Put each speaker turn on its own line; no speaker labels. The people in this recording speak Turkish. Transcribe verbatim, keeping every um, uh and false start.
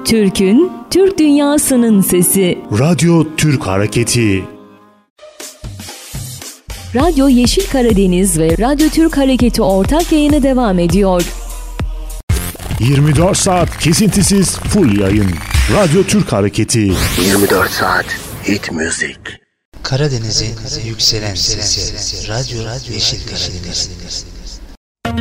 Türk'ün, Türk dünyasının sesi.
Radyo Türk Hareketi.
Radyo Yeşil Karadeniz ve Radyo Türk Hareketi ortak yayını devam ediyor.
yirmi dört saat kesintisiz full yayın. Radyo Türk Hareketi.
yirmi dört saat hit müzik.
Karadeniz'in yükselen sesi. Radyo Yeşil Karadeniz.